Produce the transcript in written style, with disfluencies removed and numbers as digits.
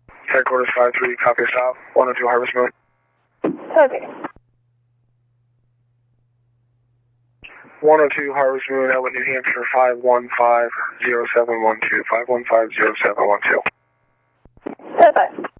Headquarters 5-3, copy stop. 102 Harvest Moon. Okay. 102 Harvest Moon, Elwood, New Hampshire, 5150712. 5150712. Bye-bye.